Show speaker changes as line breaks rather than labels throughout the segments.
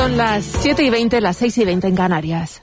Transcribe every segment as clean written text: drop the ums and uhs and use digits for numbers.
Son las 7:20, las 6:20 en Canarias.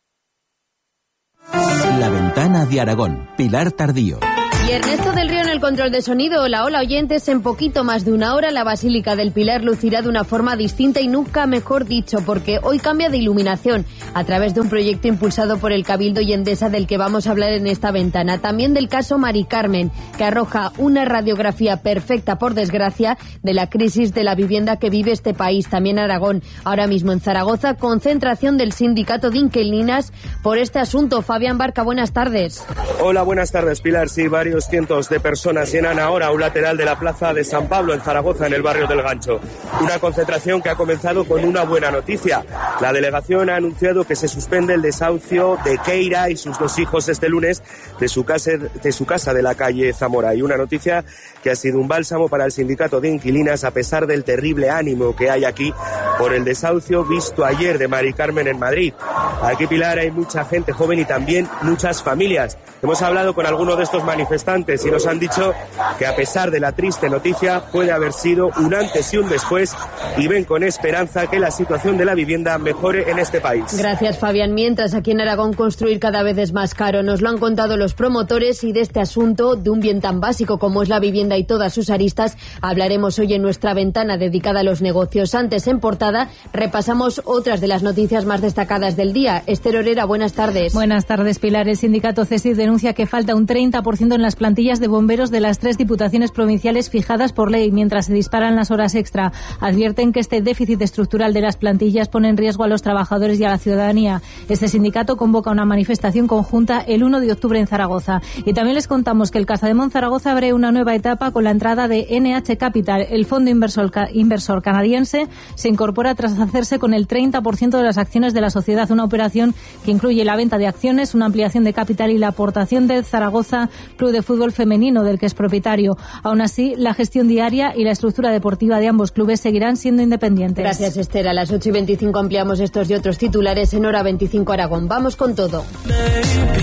La Ventana de Aragón, Pilar Tardío.
Y Ernesto del Río en el control de sonido. Hola oyentes, en poquito más de una hora la Basílica del Pilar lucirá de una forma distinta y nunca mejor dicho, porque hoy cambia de iluminación a través de un proyecto impulsado por el Cabildo y Endesa del que vamos a hablar en esta ventana. También del caso Mari Carmen, que arroja una radiografía perfecta, por desgracia, de la crisis de la vivienda que vive este país, también Aragón. Ahora mismo en Zaragoza, concentración del sindicato de inquilinas por este asunto. Fabián Barca, buenas tardes.
Hola, buenas tardes, Pilar. Sí, varios cientos de personas llenan ahora un lateral de la plaza de San Pablo en Zaragoza, en el barrio del Gancho. Una concentración que ha comenzado con una buena noticia. La delegación ha anunciado que se suspende el desahucio de Keira y sus 2 hijos este lunes de su casa de la calle Zamora. Y una noticia que ha sido un bálsamo para el sindicato de inquilinas a pesar del terrible ánimo que hay aquí por el desahucio visto ayer de Mari Carmen en Madrid. Aquí, Pilar, hay mucha gente joven y también muchas familias. Hemos hablado con algunos de estos manifestantes y nos han dicho que a pesar de la triste noticia puede haber sido un antes y un después y ven con esperanza que la situación de la vivienda mejore en este país.
Gracias, Fabián. Mientras aquí en Aragón construir cada vez es más caro, nos lo han contado los promotores y de este asunto, de un bien tan básico como es la vivienda y todas sus aristas, hablaremos hoy en nuestra ventana dedicada a los negocios. Antes, en portada, repasamos otras de las noticias más destacadas del día. Esther Orera, buenas tardes.
Buenas tardes, Pilar. El sindicato CESIF denuncia que falta un 30% en las plantillas de bomberos de las 3 diputaciones provinciales fijadas por ley, mientras se disparan las horas extra. Advierten que este déficit estructural de las plantillas pone en riesgo a los trabajadores y a la ciudadanía. Este sindicato convoca una manifestación conjunta el 1 de octubre en Zaragoza. Y también les contamos que el Casademont Zaragoza abre una nueva etapa con la entrada de NH Capital. El fondo inversor canadiense se incorpora tras hacerse con el 30% de las acciones de la sociedad, una operación que incluye la venta de acciones, una ampliación de capital y la aportación del Zaragoza Club de Fútbol Femenino, del que es propietario. Aún así, la gestión diaria y la estructura deportiva de ambos clubes seguirán siendo independientes.
Gracias, Esther. A las 8:25 ampliamos estos y otros titulares en Hora 25 Aragón. Vamos con todo.